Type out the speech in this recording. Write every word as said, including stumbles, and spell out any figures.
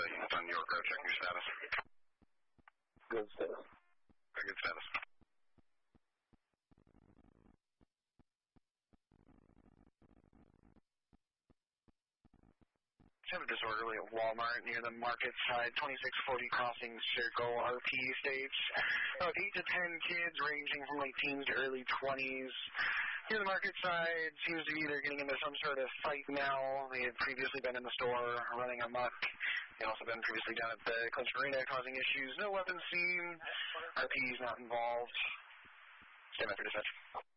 he's done York Road. Check your status. Good status. Very good status. Have a disorderly at Walmart near the market side, twenty-six forty crossing circle, R P states. About eight to ten kids ranging from late teens to early twenties. Near the market side, seems to be they're getting into some sort of fight now. They had previously been in the store running amok. They've also been previously down at the Clemson Arena causing issues. No weapons seen. R P is not involved. Stand by for dispatch.